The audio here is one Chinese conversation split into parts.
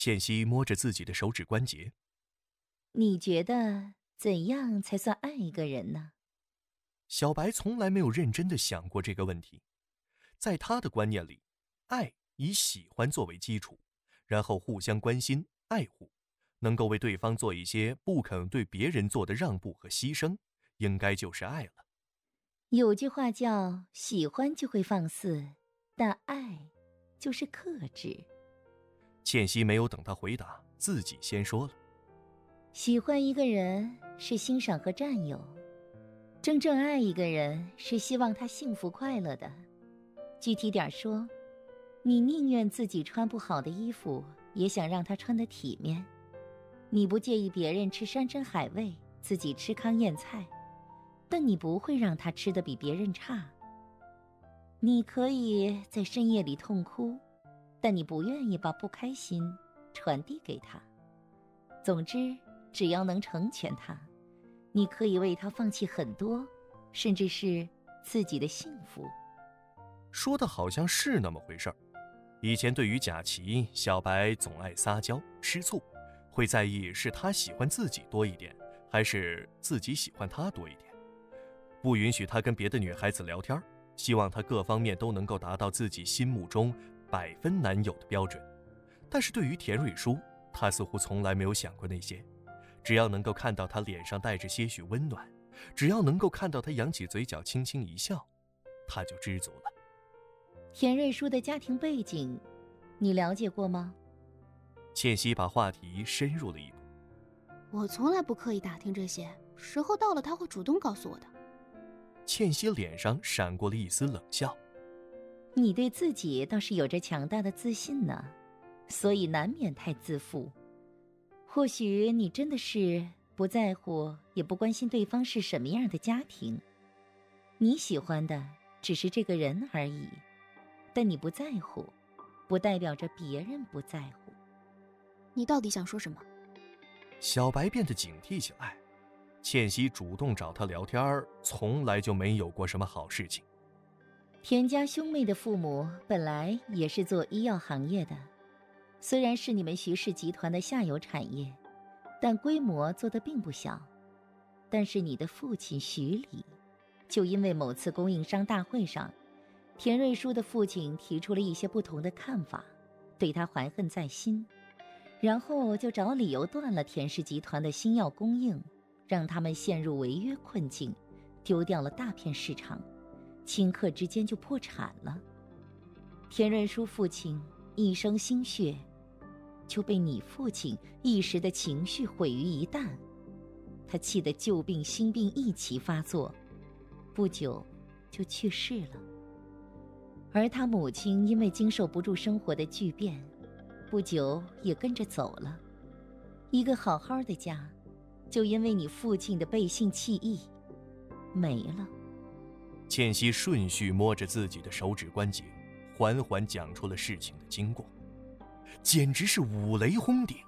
倩熙摸着自己的手指关节。 你觉得怎样才算爱一个人呢？ 小白从来没有认真地想过这个问题。在他的观念里，爱以喜欢作为基础，然后互相关心、爱护，能够为对方做一些不肯对别人做的让步和牺牲，应该就是爱了。 有句话叫喜欢就会放肆，但爱就是克制。 倩熙没有等他回答，自己先说了。 喜欢一个人是欣赏和占有，真正爱一个人是希望他幸福快乐的。具体点说，你宁愿自己穿不好的衣服，也想让他穿得体面。你不介意别人吃山珍海味，自己吃糠咽菜，但你不会让他吃得比别人差。你可以在深夜里痛哭，但你不愿意把不开心传递给他。总之，只要能成全他，你可以为他放弃很多，甚至是自己的幸福。 说的好像是那么回事儿。以前对于贾琪，小白总爱撒娇吃醋，会在意是他喜欢自己多一点，还是自己喜欢他多一点。不允许他跟别的女孩子聊天，希望他各方面都能够达到自己心目中100分男友的标准。但是对于田蕊舒，他似乎从来没有想过那些。只要能够看到他脸上带着些许温暖，只要能够看到他扬起嘴角轻轻一笑，他就知足了。 田蕊舒的家庭背景，你了解过吗？ 倩熙把话题深入了一步。 我从来不刻意打听这些，时候到了他会主动告诉我的。 倩熙脸上闪过了一丝冷笑。 你对自己倒是有着强大的自信呢，所以难免太自负。或许你真的是不在乎也不关心对方是什么样的家庭，你喜欢的只是这个人而已，但你不在乎不代表着别人不在乎。 你到底想说什么？ 小白变得警惕起来。倩熙主动找他聊天，从来就没有过什么好事情。 田家兄妹的父母本来也是做医药行业的，虽然是你们徐氏集团的下游产业，但规模做得并不小。但是你的父亲徐礼，就因为某次供应商大会上，田蕊舒的父亲提出了一些不同的看法，对他怀恨在心，然后就找理由断了田氏集团的新药供应，让他们陷入违约困境，丢掉了大片市场，顷刻之间就破产了。田蕊舒父亲一生心血，就被你父亲一时的情绪毁于一旦。他气得旧病新病一起发作，不久就去世了。而他母亲因为经受不住生活的巨变，不久也跟着走了。一个好好的家，就因为你父亲的背信弃义没了。 倩熙顺序摸着自己的手指关节，缓缓讲出了事情的经过，简直是五雷轰顶。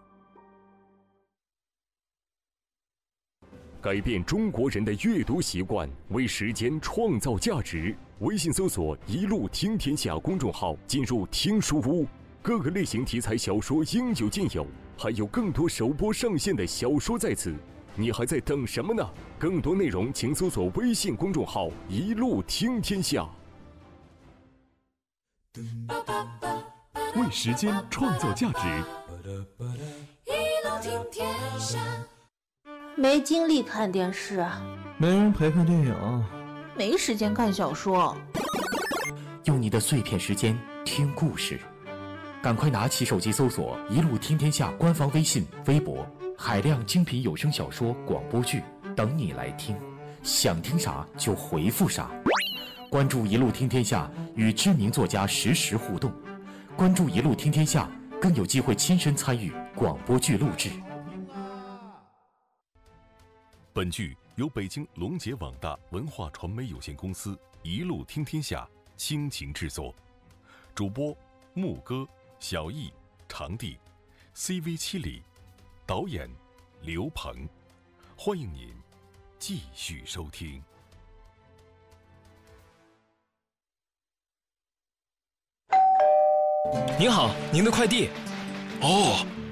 改变中国人的阅读习惯，为时间创造价值。微信搜索“一路听天下”公众号，进入听书屋，各个类型题材小说应有尽有，还有更多首播上线的小说在此，你还在等什么呢？更多内容请搜索微信公众号“一路听天下”。 为时间创造价值， 一路听天下。 没精力看电视， 没人陪看电影， 没时间看小说。 用你的碎片时间听故事，赶快拿起手机搜索“一路听天下”官方微信、微博，海量精品有声小说、广播剧等你来听，想听啥就回复啥。关注“一路听天下”，与知名作家实时互动。关注“一路听天下”，更有机会亲身参与广播剧录制。 本剧由北京龙杰网大文化传媒有限公司一路听天下倾情制作，主播牧歌、小易、长地 ，CV7里，导演刘鹏。欢迎您继续收听。 您好，您的快递。 哦，